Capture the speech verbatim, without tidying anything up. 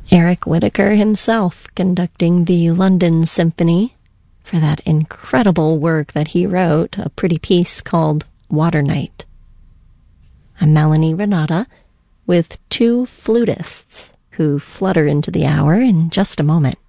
Eric Whitacre himself conducting the London Symphony for that incredible work that he wrote, a pretty piece called Water Night. I'm Melanie Renata with two flutists who flutter into the hour in just a moment.